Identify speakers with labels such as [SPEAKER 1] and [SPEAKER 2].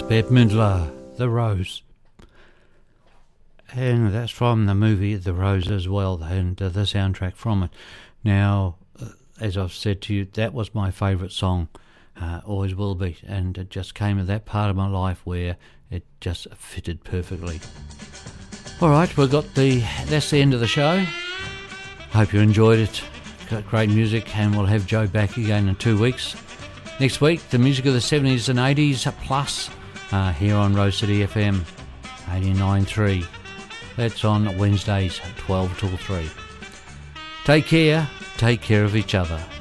[SPEAKER 1] Bette Midler, The Rose. And that's from the movie The Rose as well, and the soundtrack from it. Now, as I've said to you, that was my favourite song, always will be, and it just came at that part of my life where it just fitted perfectly. Alright, that's the end of the show. Hope you enjoyed it. Got great music, and we'll have Joe back again in 2 weeks. Next week, the music of the 70s and 80s plus here on Rose City FM 89.3. That's on Wednesdays 12 till 3. Take care of each other.